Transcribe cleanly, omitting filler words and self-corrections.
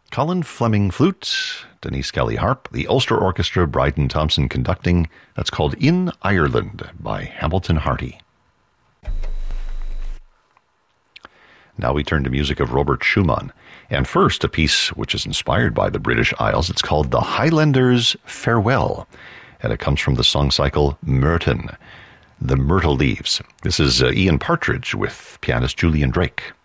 Colin Fleming flute, Denise Kelly harp, the Ulster Orchestra, Bryden Thompson conducting. That's called In Ireland by Hamilton Harty. Now we turn to music of Robert Schumann. And first, a piece which is inspired by the British Isles. It's called The Highlanders' Farewell. And it comes from the song cycle Merton, The Myrtle Leaves. This is Ian Partridge with pianist Julian Drake.